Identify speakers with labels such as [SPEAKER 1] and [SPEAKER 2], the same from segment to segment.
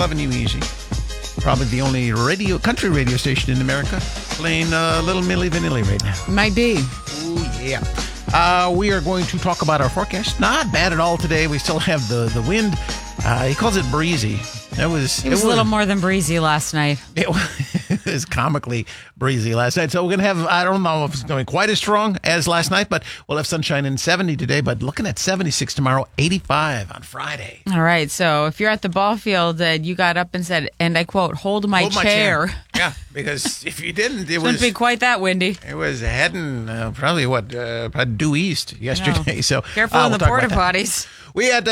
[SPEAKER 1] Loving You Easy. Probably the only country radio station in America playing Little Milli Vanilli right now.
[SPEAKER 2] Might be.
[SPEAKER 1] Oh, yeah. We are going to talk about our forecast. Not bad at all today. We still have the wind. He calls it breezy. It was
[SPEAKER 2] a little more than breezy last night.
[SPEAKER 1] It was comically breezy last night. So we're going to have, I don't know if it's going to be quite as strong as last night, but we'll have sunshine in 70 today, but looking at 76 tomorrow, 85 on Friday.
[SPEAKER 2] All right. So if you're at the ball field and you got up and said, and I quote, hold my chair.
[SPEAKER 1] Yeah, because if you didn't, it
[SPEAKER 2] wouldn't be quite that windy.
[SPEAKER 1] It was heading probably due east yesterday. No. So
[SPEAKER 2] careful in the porta potties.
[SPEAKER 1] We had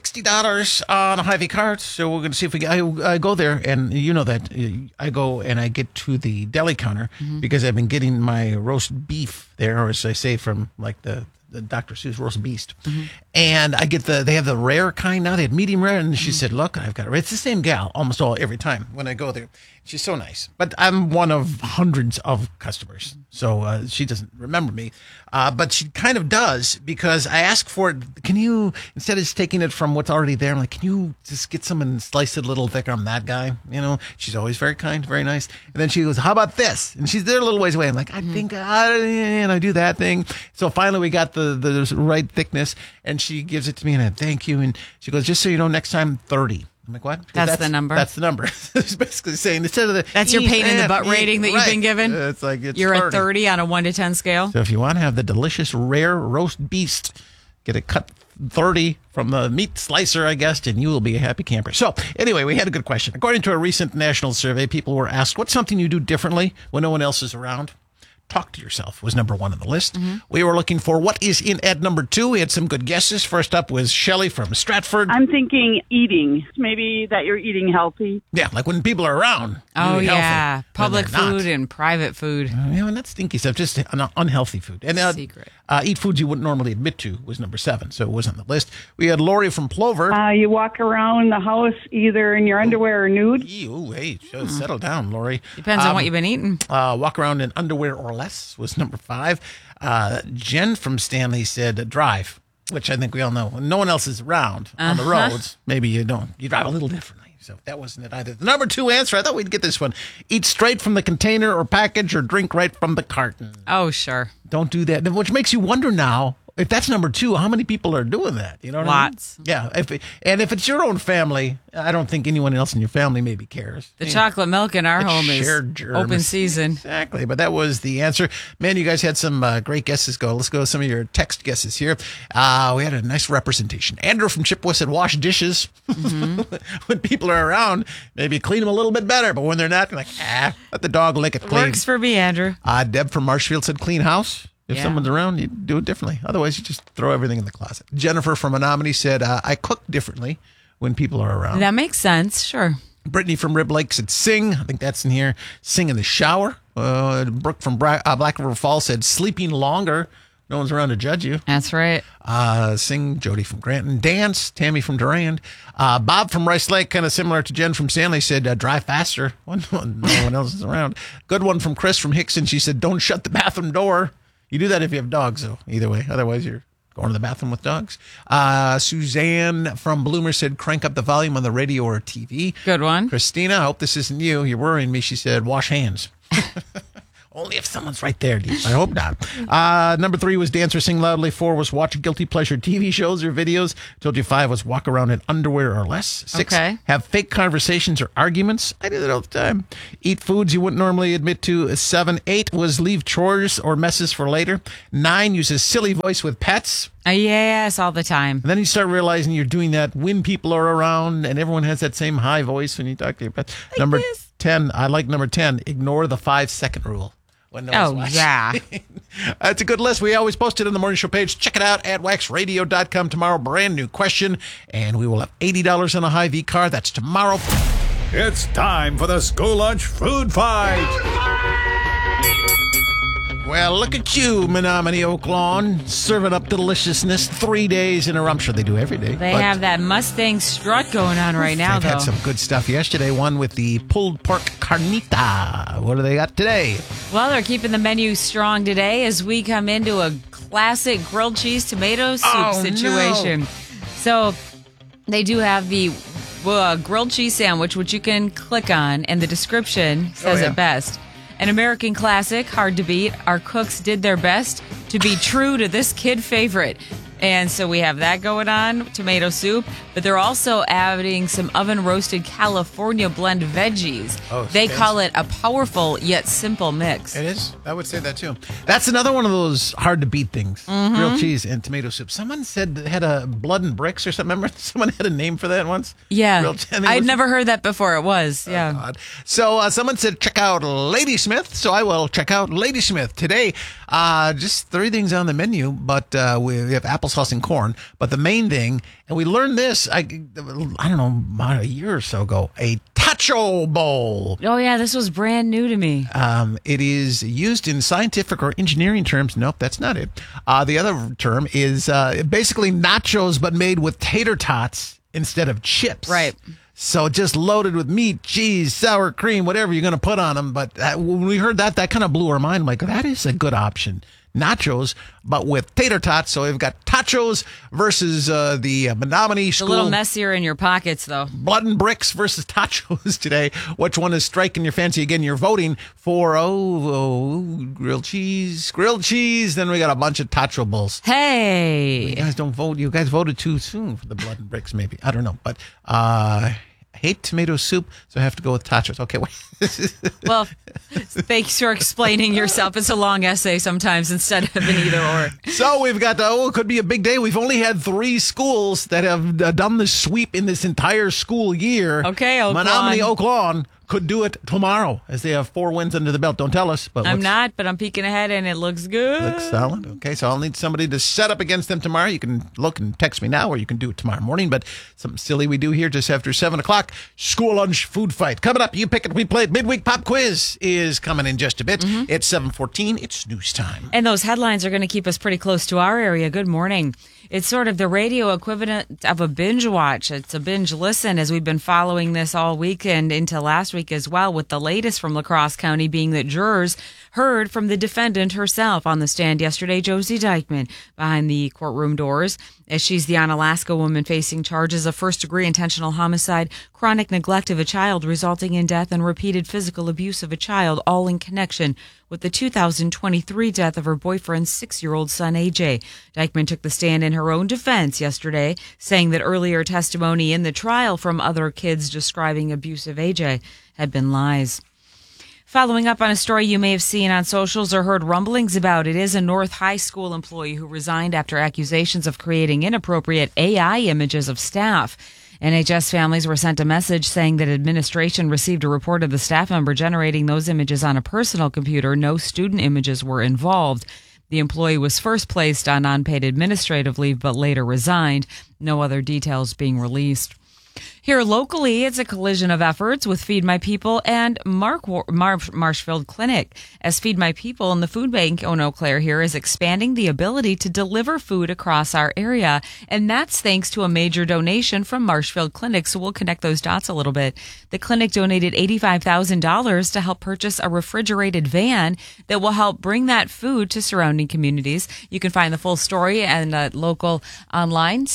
[SPEAKER 1] $60 on a Hy-Vee cart, so we're going to see if we I go there, and you know that I go and I get to the deli counter because I've been getting my roast beef there, or as I say from like the Dr. Seuss roast beast. And I get they have the rare kind now. They had medium rare, and she said, look, I've got it. It's the same gal almost every time when I go there. She's so nice. But I'm one of hundreds of customers, so she doesn't remember me. But she kind of does, because I ask for it. Can you, instead of just taking it from what's already there, I'm like, can you just get some and slice it a little thicker? I'm that guy. You know, she's always very kind, very nice. And then she goes, how about this? And she's there a little ways away. I'm like, I think, and I do that thing. So finally we got the right thickness, and she gives it to me, and I thank you. And she goes, just so you know, next time 30. I'm like, what?
[SPEAKER 2] That's the number.
[SPEAKER 1] That's the number. It's basically saying instead of the
[SPEAKER 2] that's your pain in the butt rating that you've been given.
[SPEAKER 1] It's like
[SPEAKER 2] you're
[SPEAKER 1] 30.
[SPEAKER 2] a 30 on a 1 to 10 scale.
[SPEAKER 1] So if you want to have the delicious rare roast beast, get a cut 30 from the meat slicer, I guess, and you will be a happy camper. So anyway, we had a good question. According to a recent national survey, people were asked, what's something you do differently when no one else is around? Talk to yourself was number 1 on the list. We were looking for what is in at number 2. We had some good guesses. First up was Shelley from Stratford.
[SPEAKER 3] I'm thinking eating. Maybe that you're eating healthy.
[SPEAKER 1] Yeah, like when people are around.
[SPEAKER 2] Oh, yeah.
[SPEAKER 1] Healthy.
[SPEAKER 2] Public food and private food.
[SPEAKER 1] Yeah, and that's stinky stuff, just unhealthy food. And
[SPEAKER 2] secret.
[SPEAKER 1] Eat foods you wouldn't normally admit to was number 7, so it was on the list. We had Lori from Plover.
[SPEAKER 3] You walk around the house either in your underwear or nude.
[SPEAKER 1] Hey, settle down, Lori.
[SPEAKER 2] Depends on what you've been eating.
[SPEAKER 1] Walk around in underwear or less was number 5. Jen from Stanley said drive, which I think we all know. When no one else is around on the roads, maybe you don't. You drive a little differently. So that wasn't it either. The number 2 answer, I thought we'd get this one. Eat straight from the container or package, or drink right from the carton.
[SPEAKER 2] Oh, sure.
[SPEAKER 1] Don't do that. Which makes you wonder now, if that's number 2, how many people are doing that? You know what
[SPEAKER 2] Lots.
[SPEAKER 1] I mean? Yeah. If it's your own family, I don't think anyone else in your family maybe cares.
[SPEAKER 2] The chocolate milk in our home is
[SPEAKER 1] germs.
[SPEAKER 2] Open season.
[SPEAKER 1] Exactly. But that was the answer. Man, you guys had some great guesses. Let's go with some of your text guesses here. We had a nice representation. Andrew from Chippewa said wash dishes. When people are around, maybe clean them a little bit better. But when they're not, you're like, let the dog lick it clean.
[SPEAKER 2] Works for me, Andrew.
[SPEAKER 1] Deb from Marshfield said clean house. If someone's around, you do it differently. Otherwise, you just throw everything in the closet. Jennifer from Menominee said, I cook differently when people are around.
[SPEAKER 2] That makes sense, sure.
[SPEAKER 1] Brittany from Rib Lake said sing. I think that's in here. Sing in the shower. Brooke from Black River Falls said sleeping longer. No one's around to judge you.
[SPEAKER 2] That's right.
[SPEAKER 1] Sing. Jody from Granton. Dance. Tammy from Durand. Bob from Rice Lake, kind of similar to Jen from Stanley, said drive faster when no one else is around. Good one from Chris from Hickson. She said don't shut the bathroom door. You do that if you have dogs, though, either way. Otherwise, you're going to the bathroom with dogs. Suzanne from Bloomer said crank up the volume on the radio or TV.
[SPEAKER 2] Good one.
[SPEAKER 1] Christina, I hope this isn't you. You're worrying me. She said wash hands. Only if someone's right there, dude. I hope not. Number 3 was dance or sing loudly. 4 was watch guilty pleasure TV shows or videos. Told you 5 was walk around in underwear or less. 6, have fake conversations or arguments. I do that all the time. Eat foods you wouldn't normally admit to. 7, 8 was leave chores or messes for later. 9, use a silly voice with pets.
[SPEAKER 2] Yes, all the time.
[SPEAKER 1] And then you start realizing you're doing that when people are around, and everyone has that same high voice when you talk to your pets. Like number 10, I like number 10, ignore the 5-second rule.
[SPEAKER 2] Yeah.
[SPEAKER 1] That's a good list. We always post it on the morning show page. Check it out at waxradio.com tomorrow. Brand new question. And we will have $80 on a Hy-Vee car. That's tomorrow.
[SPEAKER 4] It's time for the school lunch food fight.
[SPEAKER 1] Well, look at you, Menominee Oak Lawn, serving up deliciousness 3 days in a row. I'm sure they do every day.
[SPEAKER 2] They have that Mustang strut going on right now,
[SPEAKER 1] They've had some good stuff yesterday. One with the pulled pork carnita. What do they got today?
[SPEAKER 2] Well, they're keeping the menu strong today as we come into a classic grilled cheese tomato soup situation.
[SPEAKER 1] No.
[SPEAKER 2] So they do have the grilled cheese sandwich, which you can click on, and the description says
[SPEAKER 1] yeah.
[SPEAKER 2] it best. An American classic, hard to beat. Our cooks did their best to be true to this kid favorite. And so we have that going on, tomato soup, but they're also adding some oven-roasted California blend veggies.
[SPEAKER 1] Oh,
[SPEAKER 2] they
[SPEAKER 1] fancy.
[SPEAKER 2] call it a powerful yet simple mix.
[SPEAKER 1] It is. I would say that too. That's another one of those hard to beat things.
[SPEAKER 2] Mm-hmm.
[SPEAKER 1] Grilled cheese and tomato soup. Someone said it had a blood and bricks or something. Remember, someone had a name for that once.
[SPEAKER 2] Yeah,
[SPEAKER 1] Grilled- I mean,
[SPEAKER 2] I'd
[SPEAKER 1] what's-
[SPEAKER 2] never heard that before. It was, yeah.
[SPEAKER 1] God. So someone said check out Ladysmith. So I will check out Ladysmith today. Just 3 things on the menu, but we have applesauce and corn. But the main thing, and we learned this, I don't know, about a year or so ago, a tacho bowl.
[SPEAKER 2] Oh, yeah, this was brand new to me.
[SPEAKER 1] It is used in scientific or engineering terms. Nope, that's not it. The other term is basically nachos, but made with tater tots instead of chips.
[SPEAKER 2] Right.
[SPEAKER 1] So just loaded with meat, cheese, sour cream, whatever you're going to put on them. But when we heard that kind of blew our mind. I'm like, that is a good option. Nachos, but with tater tots. So we've got tachos versus the Menominee
[SPEAKER 2] It's a
[SPEAKER 1] School.
[SPEAKER 2] little messier in your pockets, though.
[SPEAKER 1] Blood and bricks versus tachos today. Which one is striking your fancy? Again, you're voting for grilled cheese. Then we got a bunch of tacho bowls. You
[SPEAKER 2] Hey.
[SPEAKER 1] guys don't vote. You guys voted too soon for the blood and bricks. Maybe I don't know, but I hate tomato soup, so I have to go with tachos. Okay, wait.
[SPEAKER 2] Well, thanks for explaining yourself. It's a long essay sometimes instead of an either or.
[SPEAKER 1] So we've got, it could be a big day. We've only had 3 schools that have done the sweep in this entire school year.
[SPEAKER 2] Okay, Oak
[SPEAKER 1] Menominee,
[SPEAKER 2] Lawn.
[SPEAKER 1] Oak Lawn could do it tomorrow as they have 4 wins under the belt. Don't tell us. But
[SPEAKER 2] I'm
[SPEAKER 1] looks-
[SPEAKER 2] not, but I'm peeking ahead and it looks good.
[SPEAKER 1] Looks solid. Okay, so I'll need somebody to set up against them tomorrow. You can look and text me now, or you can do it tomorrow morning. But something silly we do here just after 7 o'clock. School lunch food fight. Coming up, you pick it, we play it. Midweek pop quiz is coming in just a bit. It's 7:14. It's news time.
[SPEAKER 2] And those headlines are going to keep us pretty close to our area. Good morning. It's sort of the radio equivalent of a binge watch. It's a binge listen, as we've been following this all weekend into last week as well, with the latest from La Crosse County being that jurors heard from the defendant herself on the stand yesterday, Josie Dykeman, behind the courtroom doors, as she's the Onalaska woman facing charges of first-degree intentional homicide, chronic neglect of a child resulting in death, and repeated physical abuse of a child, all in connection with the 2023 death of her boyfriend's 6-year-old son, AJ. Dykeman took the stand in her own defense yesterday, saying that earlier testimony in the trial from other kids describing abuse of AJ had been lies. Following up on a story you may have seen on socials or heard rumblings about, it is a North High School employee who resigned after accusations of creating inappropriate AI images of staff. NHS families were sent a message saying that administration received a report of the staff member generating those images on a personal computer. No student images were involved. The employee was first placed on unpaid administrative leave but later resigned. No other details being released. Here locally, it's a collision of efforts with Feed My People and Marshfield Clinic, as Feed My People and the food bank in Eau Claire here is expanding the ability to deliver food across our area. And that's thanks to a major donation from Marshfield Clinic. So we'll connect those dots a little bit. The clinic donated $85,000 to help purchase a refrigerated van that will help bring that food to surrounding communities. You can find the full story and local online,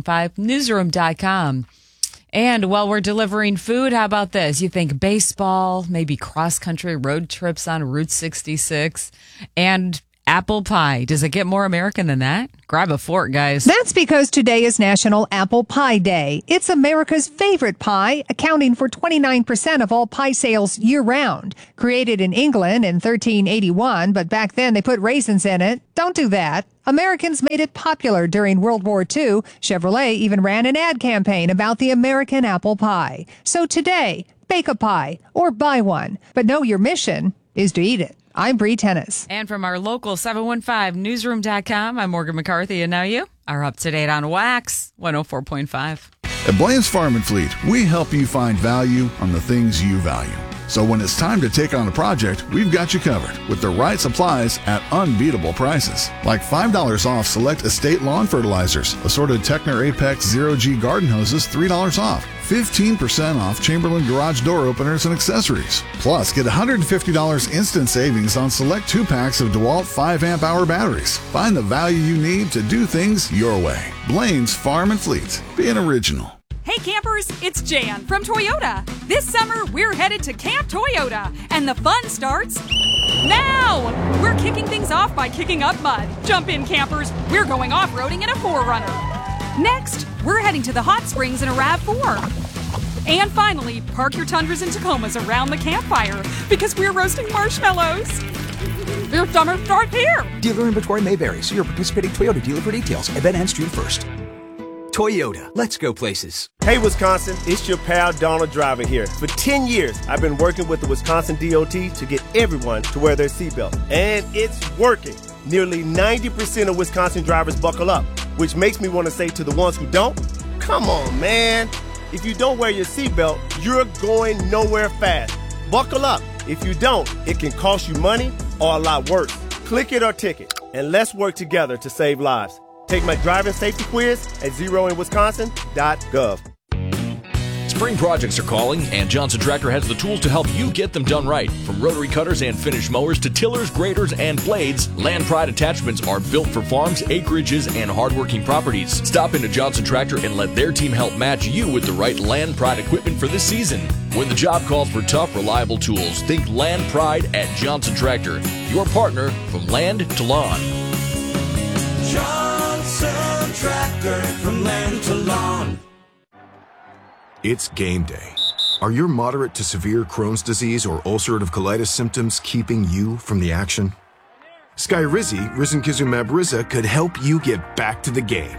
[SPEAKER 2] 715newsroom.com. And while we're delivering food, how about this? You think baseball, maybe cross-country road trips on Route 66, and apple pie. Does it get more American than that? Grab a fork, guys.
[SPEAKER 5] That's because today is National Apple Pie Day. It's America's favorite pie, accounting for 29% of all pie sales year-round. Created in England in 1381, but back then they put raisins in it. Don't do that. Americans made it popular during World War II. Chevrolet even ran an ad campaign about the American apple pie. So today, bake a pie or buy one. But know your mission is to eat it. I'm Bree Tennis.
[SPEAKER 2] And from our local 715newsroom.com, I'm Morgan McCarthy. And now you are up to date on Wax 104.5.
[SPEAKER 6] At Blaine's Farm and Fleet, we help you find value on the things you value. So when it's time to take on a project, we've got you covered with the right supplies at unbeatable prices. Like $5 off select estate lawn fertilizers, assorted Techner Apex Zero-G garden hoses, $3 off. 15% off Chamberlain garage door openers and accessories. Plus, get $150 instant savings on select 2-packs of DeWalt 5-amp-hour batteries. Find the value you need to do things your way. Blaine's Farm and Fleet. Be an original.
[SPEAKER 7] Hey campers, it's Jan from Toyota. This summer, we're headed to Camp Toyota, and the fun starts now! We're kicking things off by kicking up mud. Jump in, campers. We're going off-roading in a 4Runner. Next, we're heading to the hot springs in a RAV4. And finally, park your Tundras and Tacomas around the campfire because we're roasting marshmallows. Your summer starts here.
[SPEAKER 8] Dealer inventory may vary. See your participating Toyota dealer for details. Event ends June 1st. Toyota, let's go places.
[SPEAKER 9] Hey Wisconsin, it's your pal Donald Driver here. For 10 years, I've been working with the Wisconsin DOT to get everyone to wear their seatbelt. And it's working. Nearly 90% of Wisconsin drivers buckle up, which makes me want to say to the ones who don't, come on, man. If you don't wear your seatbelt, you're going nowhere fast. Buckle up. If you don't, it can cost you money or a lot worse. Click it or ticket, and let's work together to save lives. Take my driving safety quiz at zeroinwisconsin.gov.
[SPEAKER 10] Spring projects are calling, and Johnson Tractor has the tools to help you get them done right. From rotary cutters and finish mowers to tillers, graders, and blades, Land Pride attachments are built for farms, acreages, and hardworking properties. Stop into Johnson Tractor and let their team help match you with the right Land Pride equipment for this season. When the job calls for tough, reliable tools, think Land Pride at Johnson Tractor. Your partner from land to lawn.
[SPEAKER 11] Johnson Tractor, from land to lawn.
[SPEAKER 12] It's game day. Are your moderate to severe Crohn's disease or ulcerative colitis symptoms keeping you from the action? Skyrizi, risankizumab Riza, could help you get back to the game.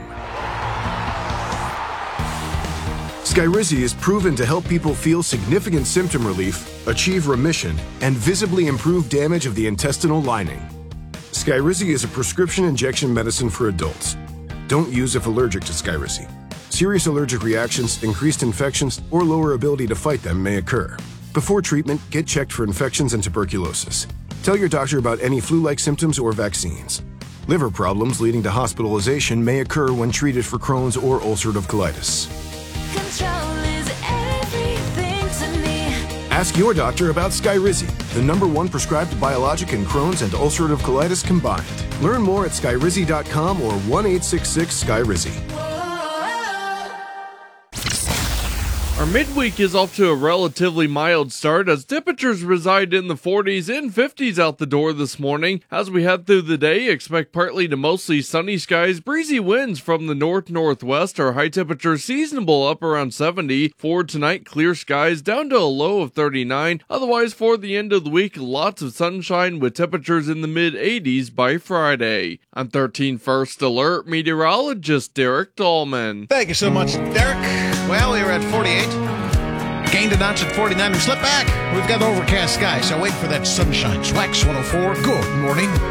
[SPEAKER 12] Skyrizi is proven to help people feel significant symptom relief, achieve remission, and visibly improve damage of the intestinal lining. Skyrizi is a prescription injection medicine for adults. Don't use if allergic to Skyrizi. Serious allergic reactions, increased infections, or lower ability to fight them may occur. Before treatment, get checked for infections and tuberculosis. Tell your doctor about any flu-like symptoms or vaccines. Liver problems leading to hospitalization may occur when treated for Crohn's or ulcerative colitis.
[SPEAKER 11] Control is everything to me.
[SPEAKER 12] Ask your doctor about Skyrizi, the #1 prescribed biologic in Crohn's and ulcerative colitis combined. Learn more at skyrizi.com or 1-866-SKYRIZI.
[SPEAKER 13] Our midweek is off to a relatively mild start as temperatures reside in the 40s and 50s out the door this morning. As we head through the day, expect partly to mostly sunny skies, breezy winds from the north-northwest. Our high temperature seasonable up around 70. For tonight, clear skies down to a low of 39. Otherwise, for the end of the week, lots of sunshine with temperatures in the mid-80s by Friday. I'm 13 First Alert meteorologist Derek Dahlman.
[SPEAKER 1] Thank you so much, Derek. Well, we were at 48. Gained a notch at 49 and slipped back. We've got overcast skies, so wait for that sunshine. Wax 104, good morning.